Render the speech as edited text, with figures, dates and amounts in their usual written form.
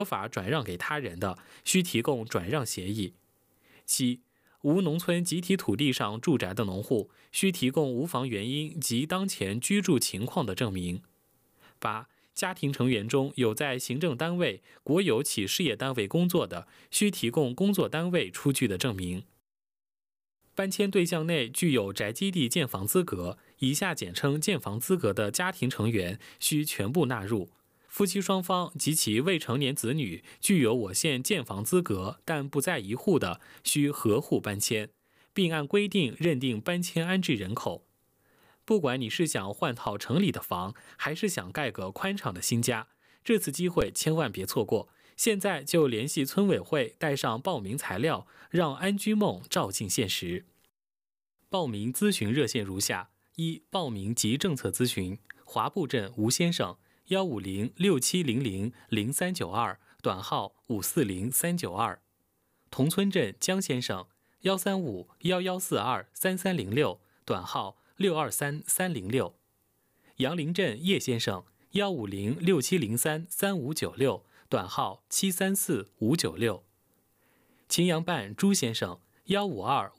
法转让给他人的，需提供转让协议。7、无农村集体土地上住宅的农户，需提供无房原因及当前居住情况的证明。8、家庭成员中有在行政单位、国有企事业单位工作的，需提供工作单位出具的证明。搬迁对象内具有宅基地建房资格（以下简称建房资格）的家庭成员需全部纳入。夫妻双方及其未成年子女具有我县建房资格但不在一户的，需合户搬迁，并按规定认定搬迁安置人口。不管你是想换套城里的房，还是想盖个宽敞的新家，这次机会千万别错过。现在就联系村委会，带上报名材料，让安居梦照进现实。报名咨询热线如下：1、报名及政策咨询，华埠镇吴先生15067000392，短号540392；同村镇江先生13511423306，短号623306；杨林镇叶先生15067033596，短号734596；秦阳办朱先生152